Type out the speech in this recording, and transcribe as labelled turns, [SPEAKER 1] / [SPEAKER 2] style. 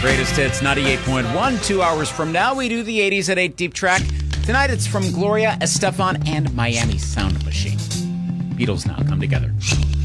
[SPEAKER 1] Greatest hits, 98.1. 2 hours from now, we do the 80s at 8 Deep Track. Tonight, it's from Gloria Estefan and Miami Sound Machine. Beatles now come together.